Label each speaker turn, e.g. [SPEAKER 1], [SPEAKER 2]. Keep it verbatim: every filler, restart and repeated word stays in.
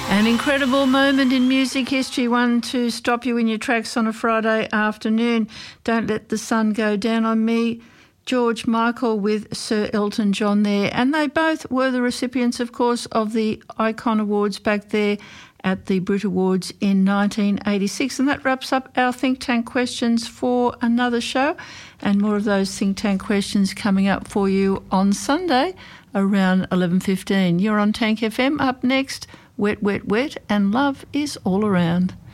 [SPEAKER 1] An incredible moment in music history, one to stop you in your tracks on a Friday afternoon. Don't Let the Sun Go Down on Me. George Michael with Sir Elton John there. And they both were the recipients, of course, of the Icon Awards back there at the Brit Awards in nineteen eighty-six. And that wraps up our Think Tank questions for another show. And more of those Think Tank questions coming up for you on Sunday around eleven fifteen. You're on Tank F M. Up next, Wet, Wet, Wet, and Love is All Around.